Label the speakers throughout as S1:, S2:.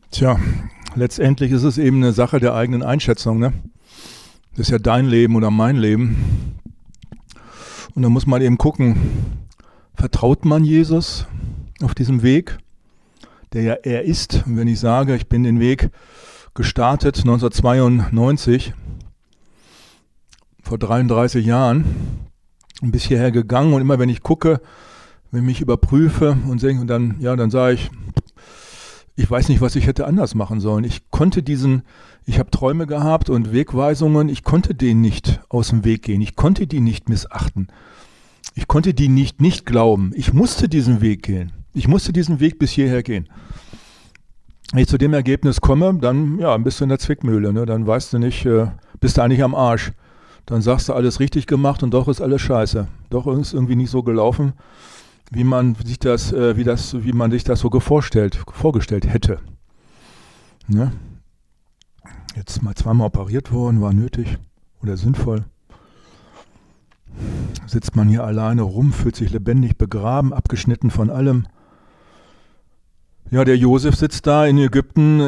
S1: Tja, letztendlich ist es eben eine Sache der eigenen Einschätzung, ne? Das ist ja dein Leben oder mein Leben. Und da muss man eben gucken, vertraut man Jesus auf diesem Weg, der ja er ist? Und wenn ich sage, ich bin den Weg gestartet 1992, vor 33 Jahren, und bis hierher gegangen, und immer wenn ich gucke, wenn ich mich überprüfe und denke, und dann sage ich weiß nicht, was ich hätte anders machen sollen. Ich habe Träume gehabt und Wegweisungen, ich konnte denen nicht aus dem Weg gehen. Ich konnte die nicht missachten. Ich konnte die nicht glauben. Ich musste diesen Weg gehen. Ich musste diesen Weg bis hierher gehen. Wenn ich zu dem Ergebnis komme, dann bist du in der Zwickmühle. Ne? Dann weißt du nicht, bist du eigentlich am Arsch. Dann sagst du, alles richtig gemacht und doch ist alles scheiße. Doch ist irgendwie nicht so gelaufen, wie man sich das so vorgestellt hätte. Ne? Jetzt mal zweimal operiert worden, war nötig oder sinnvoll. Sitzt man hier alleine rum, fühlt sich lebendig begraben, abgeschnitten von allem. Ja, der Josef sitzt da in Ägypten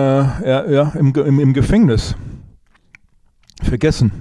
S1: im Gefängnis. Vergessen.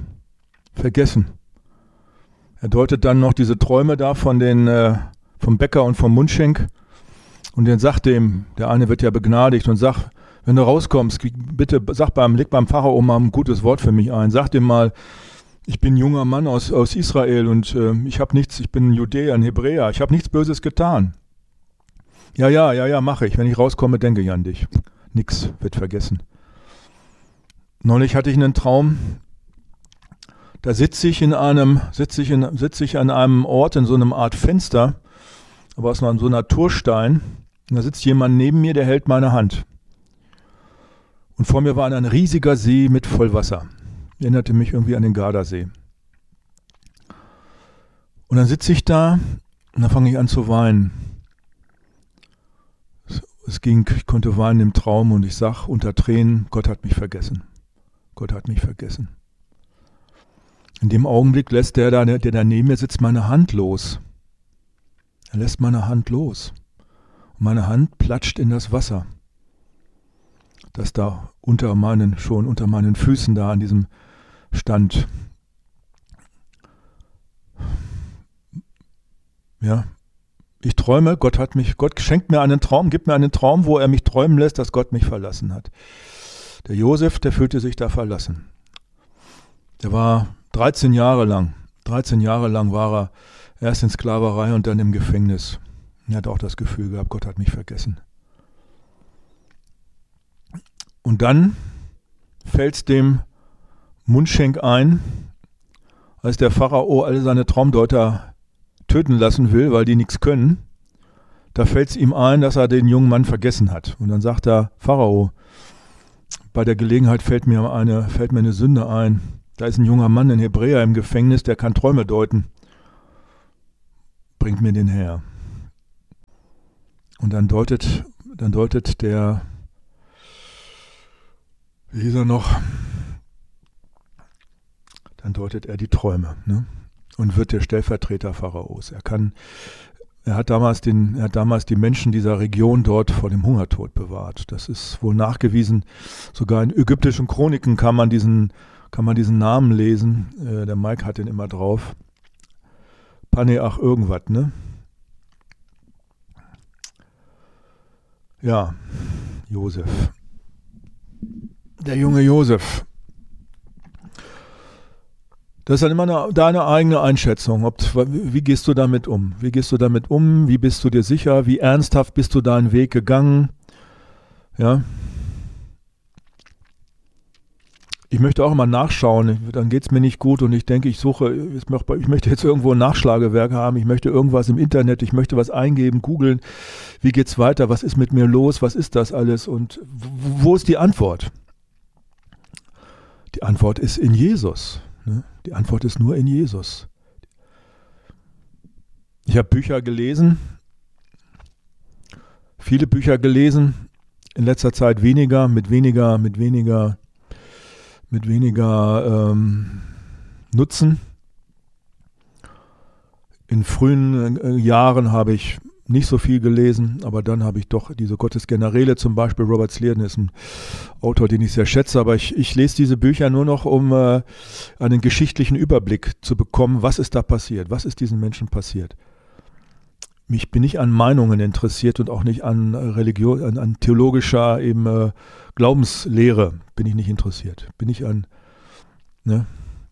S1: Er deutet dann noch diese Träume da vom Bäcker und vom Mundschenk und dann sagt dem, der eine wird ja begnadigt und sagt, wenn du rauskommst, bitte leg beim Pharao mal ein gutes Wort für mich ein. Sag dem mal, ich bin ein junger Mann aus Israel und ich bin ein Judäer, ein Hebräer, ich habe nichts Böses getan. Ja, mache ich. Wenn ich rauskomme, denke ich an dich. Nix wird vergessen. Neulich hatte ich einen Traum, da sitze ich an einem Ort in so einem Art Fenster, aber aus so einem Naturstein. Und da sitzt jemand neben mir, der hält meine Hand. Und vor mir war ein riesiger See mit Vollwasser. Erinnerte mich irgendwie an den Gardasee. Und dann sitze ich da und dann fange ich an zu weinen. Ich konnte weinen im Traum und ich sage unter Tränen, Gott hat mich vergessen. Gott hat mich vergessen. In dem Augenblick lässt der da neben mir sitzt, meine Hand los. Er lässt meine Hand los. Und meine Hand platscht in das Wasser, das da unter meinen Füßen da an diesem stand. Ja, ich träume, Gott schenkt mir einen Traum, gibt mir einen Traum, wo er mich träumen lässt, dass Gott mich verlassen hat. Der Josef, der fühlte sich da verlassen. Der war 13 Jahre lang war er erst in Sklaverei und dann im Gefängnis. Er hat auch das Gefühl gehabt, Gott hat mich vergessen. Und dann fällt es dem Mundschenk ein, als der Pharao alle seine Traumdeuter töten lassen will, weil die nichts können. Da fällt es ihm ein, dass er den jungen Mann vergessen hat. Und dann sagt er, Pharao, bei der Gelegenheit fällt mir eine Sünde ein. Da ist ein junger Mann, ein Hebräer im Gefängnis, der kann Träume deuten. Bringt mir den her. Und dann deutet der, wie hieß er noch? Dann deutet er die Träume, ne? Und wird der Stellvertreter Pharaos. Er hat damals die Menschen dieser Region dort vor dem Hungertod bewahrt. Das ist wohl nachgewiesen. Sogar in ägyptischen Chroniken kann man diesen Namen lesen. Der Mike hat den immer drauf. Paneach irgendwas, ne? Ja, Josef. Der junge Josef. Das ist dann immer deine eigene Einschätzung. Wie gehst du damit um? Wie bist du dir sicher? Wie ernsthaft bist du deinen Weg gegangen? Ja. Ich möchte auch immer nachschauen, dann geht es mir nicht gut und ich denke, ich möchte jetzt irgendwo ein Nachschlagewerk haben, ich möchte irgendwas im Internet, ich möchte was eingeben, googeln, wie geht's weiter, was ist mit mir los, was ist das alles und wo ist die Antwort? Die Antwort ist in Jesus. Ne? Die Antwort ist nur in Jesus. Ich habe Bücher gelesen, viele Bücher gelesen, in letzter Zeit mit weniger Nutzen. In frühen Jahren habe ich nicht so viel gelesen, aber dann habe ich doch diese Gottesgeneräle, zum Beispiel Robert Slierden ist ein Autor, den ich sehr schätze, aber ich lese diese Bücher nur noch, um einen geschichtlichen Überblick zu bekommen, was ist da passiert, was ist diesen Menschen passiert. Ich bin nicht an Meinungen interessiert und auch nicht an Religion, an theologischer eben Glaubenslehre bin ich nicht interessiert. Bin ich an, ne?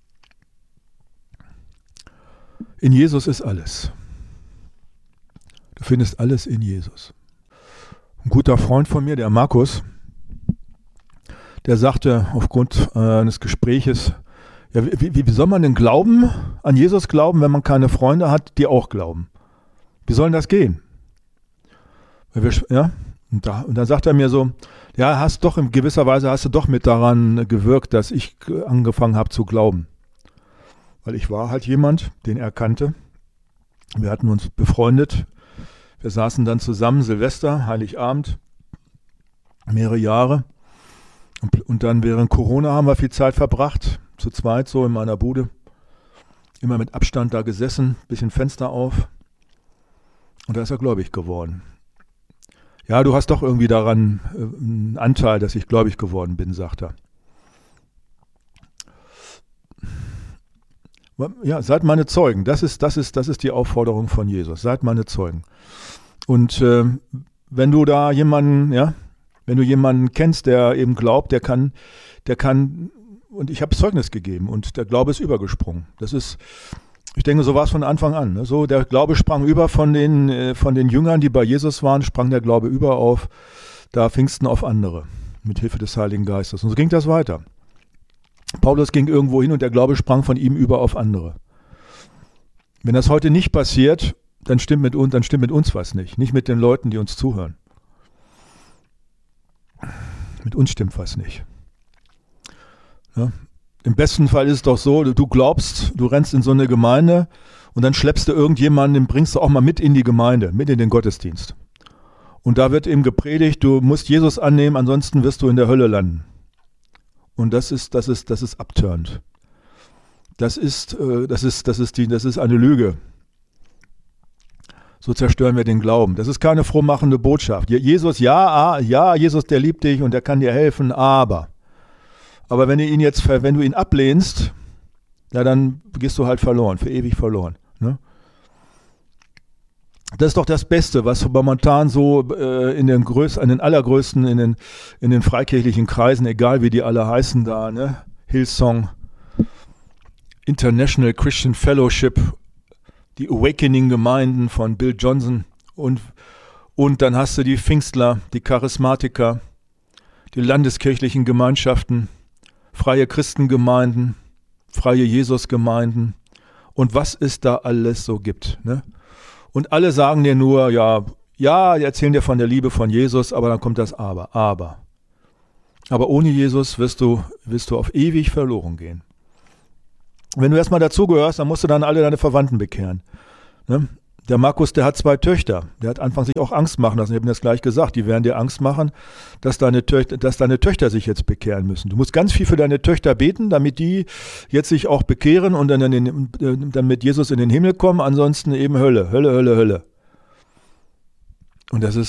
S1: In Jesus ist alles. Du findest alles in Jesus. Ein guter Freund von mir, der Markus, der sagte aufgrund eines Gespräches, ja, wie soll man denn glauben, an Jesus glauben, wenn man keine Freunde hat, die auch glauben? Wie soll denn das gehen? Ja? Und dann sagt er mir so, ja, in gewisser Weise hast du doch mit daran gewirkt, dass ich angefangen habe zu glauben. Weil ich war halt jemand, den er kannte. Wir hatten uns befreundet. Wir saßen dann zusammen, Silvester, Heiligabend, mehrere Jahre. Und dann während Corona haben wir viel Zeit verbracht, zu zweit so in meiner Bude. Immer mit Abstand da gesessen, bisschen Fenster auf. Und da ist er gläubig geworden. Ja, du hast doch irgendwie daran einen Anteil, dass ich gläubig geworden bin, sagt er. Ja, seid meine Zeugen. Das ist die Aufforderung von Jesus. Seid meine Zeugen. Und wenn du da wenn du jemanden kennst, der eben glaubt, der kann, und ich habe Zeugnis gegeben und der Glaube ist übergesprungen. Ich denke, so war es von Anfang an. Ne? So, der Glaube sprang über von den Jüngern, die bei Jesus waren, sprang der Glaube über auf Pfingsten auf andere, mit Hilfe des Heiligen Geistes. Und so ging das weiter. Paulus ging irgendwo hin und der Glaube sprang von ihm über auf andere. Wenn das heute nicht passiert, dann stimmt mit uns was nicht mit den Leuten, die uns zuhören. Mit uns stimmt was nicht. Ja? Im besten Fall ist es doch so, du glaubst, du rennst in so eine Gemeinde und dann schleppst du irgendjemanden, den bringst du auch mal mit in die Gemeinde, mit in den Gottesdienst. Und da wird eben gepredigt, du musst Jesus annehmen, ansonsten wirst du in der Hölle landen. Und das ist abturnt. Das ist eine Lüge. So zerstören wir den Glauben. Das ist keine frohmachende Botschaft. Jesus, Jesus, der liebt dich und der kann dir helfen, aber wenn du ihn ablehnst, ja, dann gehst du halt verloren, für ewig verloren. Ne? Das ist doch das Beste, was momentan so in den allergrößten, in den freikirchlichen Kreisen, egal wie die alle heißen da, ne? Hillsong, International Christian Fellowship, die Awakening-Gemeinden von Bill Johnson und dann hast du die Pfingstler, die Charismatiker, die landeskirchlichen Gemeinschaften, freie Christengemeinden, freie Jesusgemeinden und was es da alles so gibt, ne? Und alle sagen dir nur, ja, die erzählen dir von der Liebe von Jesus, aber dann kommt das Aber. Aber ohne Jesus wirst du auf ewig verloren gehen. Wenn du erstmal dazugehörst, dann musst du dann alle deine Verwandten bekehren. Ne? Der Markus, der hat 2 Töchter. Der hat anfangs sich auch Angst machen lassen. Ich habe ihm das gleich gesagt. Die werden dir Angst machen, dass deine Töchter sich jetzt bekehren müssen. Du musst ganz viel für deine Töchter beten, damit die jetzt sich auch bekehren und dann mit Jesus in den Himmel kommen. Ansonsten eben Hölle, Hölle, Hölle, Hölle. Und was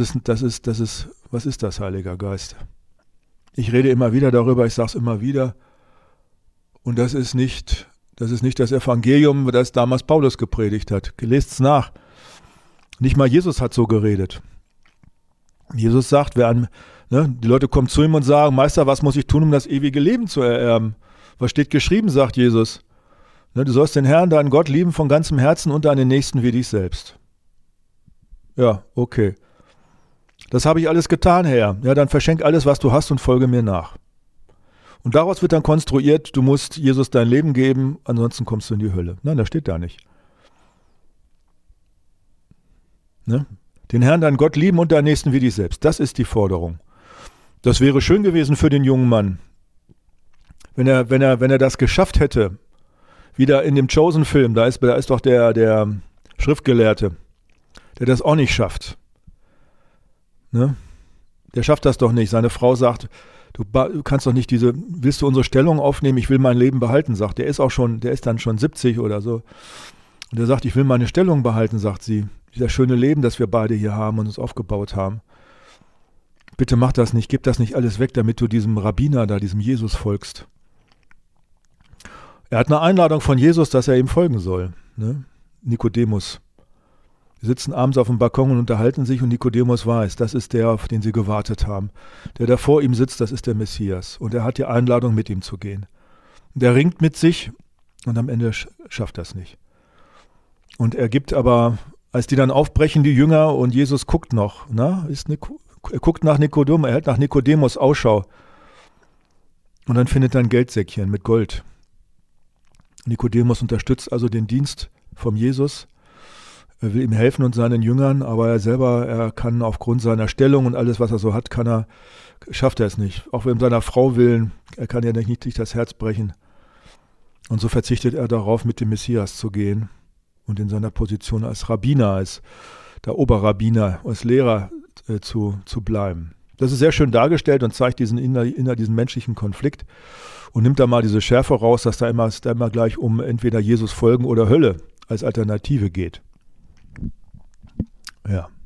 S1: ist das, Heiliger Geist? Ich rede immer wieder darüber, ich sage es immer wieder. Und das ist nicht das Evangelium, das damals Paulus gepredigt hat. Lest es nach. Nicht mal Jesus hat so geredet. Jesus sagt, die Leute kommen zu ihm und sagen, Meister, was muss ich tun, um das ewige Leben zu ererben? Was steht geschrieben, sagt Jesus. Ne, du sollst den Herrn, deinen Gott, lieben von ganzem Herzen und deinen Nächsten wie dich selbst. Ja, okay. Das habe ich alles getan, Herr. Ja, dann verschenk alles, was du hast und folge mir nach. Und daraus wird dann konstruiert, du musst Jesus dein Leben geben, ansonsten kommst du in die Hölle. Nein, das steht da nicht. Ne? Den Herrn, deinen Gott lieben und deinen Nächsten wie dich selbst. Das ist die Forderung. Das wäre schön gewesen für den jungen Mann, wenn er das geschafft hätte. Wieder in dem Chosen-Film, da ist doch der Schriftgelehrte, der das auch nicht schafft. Ne? Der schafft das doch nicht. Seine Frau sagt, du kannst doch nicht willst du unsere Stellung aufnehmen? Ich will mein Leben behalten, sagt er. Der ist dann schon 70 oder so. Und er sagt, ich will meine Stellung behalten, sagt sie. Dieser schöne Leben, das wir beide hier haben und uns aufgebaut haben. Bitte mach das nicht, gib das nicht alles weg, damit du diesem Rabbiner da, diesem Jesus folgst. Er hat eine Einladung von Jesus, dass er ihm folgen soll. Ne? Nikodemus. Sie sitzen abends auf dem Balkon und unterhalten sich und Nikodemus weiß, das ist der, auf den sie gewartet haben. Der da vor ihm sitzt, das ist der Messias. Und er hat die Einladung, mit ihm zu gehen. Der ringt mit sich und am Ende schafft er es nicht. Und er gibt aber, als die dann aufbrechen, die Jünger, und Jesus guckt noch, er guckt nach Nikodemus, er hält nach Nikodemus Ausschau. Und dann findet er ein Geldsäckchen mit Gold. Nikodemus unterstützt also den Dienst vom Jesus. Er will ihm helfen und seinen Jüngern, aber er kann aufgrund seiner Stellung und alles, was er so hat, schafft er es nicht. Auch wenn seiner Frau willen, er kann ja nicht sich das Herz brechen. Und so verzichtet er darauf, mit dem Messias zu gehen und in seiner Position als Rabbiner, als der Oberrabbiner, als Lehrer zu bleiben. Das ist sehr schön dargestellt und zeigt diesen menschlichen Konflikt und nimmt da mal diese Schärfe raus, dass da immer gleich um entweder Jesus folgen oder Hölle als Alternative geht. Ja.